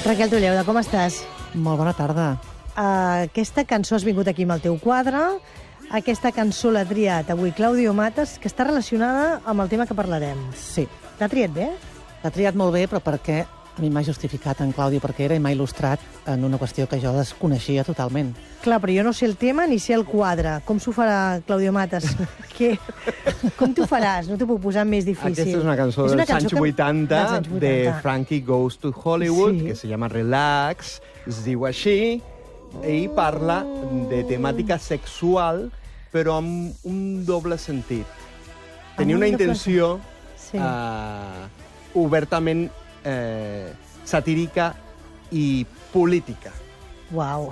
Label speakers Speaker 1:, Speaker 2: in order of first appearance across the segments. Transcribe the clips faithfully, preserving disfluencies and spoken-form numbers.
Speaker 1: Raquel Tolleuda, com estàs?
Speaker 2: Molt bona tarda.
Speaker 1: Uh, aquesta cançó has vingut aquí amb el teu quadre. Aquesta cançó l'ha triat avui Claudio Matas, que està relacionada amb el tema que parlarem.
Speaker 2: Sí.
Speaker 1: L'ha triat bé?
Speaker 2: L'ha triat molt bé, però perquè a mi m'ha justificat en Claudio, perquè era i m'ha il·lustrat en una qüestió que jo desconeixia totalment.
Speaker 1: Clar, però jo no sé el tema ni sé el quadre. Com s'ho farà Claudio Matas? que... Com t'ho faràs? No t'ho puc posar més difícil.
Speaker 3: Aquesta és una cançó és una dels, cançó anys que... vuitanta, dels anys vuitanta de Frankie Goes to Hollywood, sí, que se llama Relax, es diu així, i parla de temàtica sexual, però amb un doble sentit. Tenia una intenció sí. uh, obertament eh, satírica i política.
Speaker 1: Uau.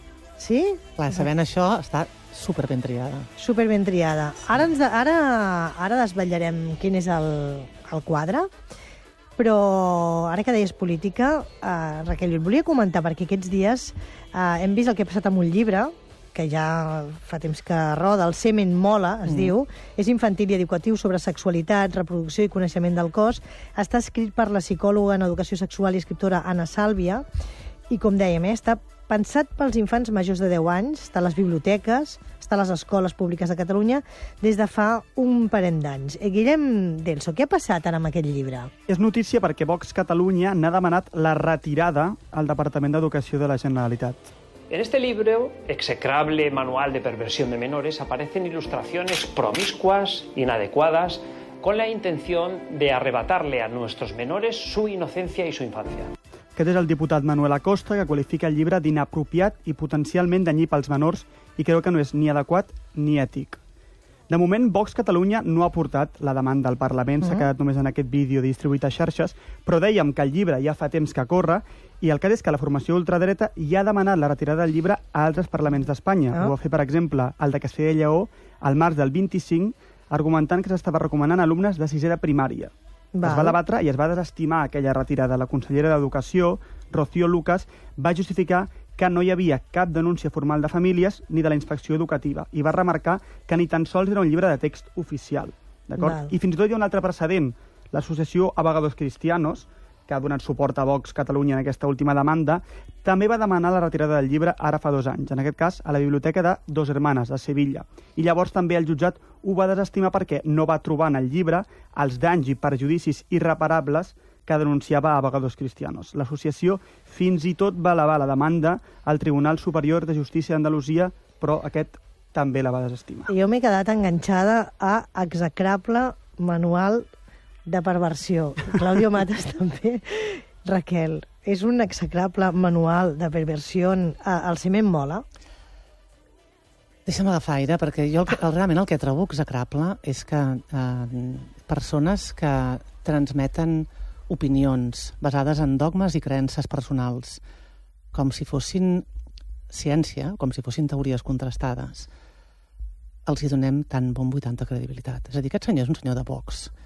Speaker 1: Sí?
Speaker 2: Clar, sabent això, està super ben triada.
Speaker 1: Super ben triada. Ara, ens de, ara, ara desvetllarem quin és el, el quadre, però ara que deies política, eh, Raquel, et volia comentar, perquè aquests dies eh, hem vist el que ha passat amb un llibre, que ja fa temps que roda, el Semen Mola, es mm. diu, és infantil i educatiu sobre sexualitat, reproducció i coneixement del cos. Està escrit per la psicòloga en educació sexual i escriptora Anna Sàlvia, i com dèiem, eh, està pensat pels infants majors de deu anys, està a les biblioteques, està a les escoles públiques de Catalunya des de fa un parell d'anys. Eh, Guillem Delso, què ha passat ara amb aquest llibre?
Speaker 4: És notícia perquè Vox Catalunya n'ha demanat la retirada al Departament d'Educació de la Generalitat.
Speaker 5: En este libro, execrable manual de perversión de menores, aparecen ilustraciones promiscuas, inadecuadas, con la intención de arrebatarle a nuestros menores su inocencia y su infancia.
Speaker 4: Aquest és el diputat Manuel Acosta, que qualifica el llibre d'inapropiat i potencialment danyí pels menors i creu que no és ni adequat ni ètic. De moment, Vox Catalunya no ha portat la demanda al Parlament, s'ha quedat només en aquest vídeo distribuït a xarxes, però dèiem que el llibre ja fa temps que corre i el cas és que la formació ultradreta ja ha demanat la retirada del llibre a altres parlaments d'Espanya. Ah. Ho va fer, per exemple, el de Castella i Lleó, al març del vint-i-cinc, argumentant que s'estava recomanant a alumnes de sisè de primària. Val. Es va debatre i es va desestimar aquella retirada. La consellera d'Educació, Rocío Lucas, va justificar que no hi havia cap denúncia formal de famílies ni de la inspecció educativa i va remarcar que ni tan sols era un llibre de text oficial. I fins i tot hi ha un altre precedent. L'associació Abogados Cristianos, que ha donat suport a Vox Catalunya en aquesta última demanda, també va demanar la retirada del llibre ara fa dos anys, en aquest cas a la Biblioteca de Dos Hermanes, a Sevilla. I llavors també el jutjat ho va desestimar perquè no va trobar en el llibre els danys i perjudicis irreparables que denunciava Abogados Cristianos. L'associació fins i tot va elevar la demanda al Tribunal Superior de Justícia d'Andalusia, però aquest també la va desestimar.
Speaker 1: Jo m'he quedat enganxada a execrable manual de perversió. Claudio Matas també. Raquel, és un execrable manual de perversió. El Semen Mola?
Speaker 2: Deixa'm agafar aire, perquè jo el, el, realment el que trobo execrable és que eh, persones que transmeten opinions basades en dogmes i creences personals, com si fossin ciència, com si fossin teories contrastades, els hi donem tan bombo i tanta credibilitat. És a dir, aquest senyor és un senyor de Vox,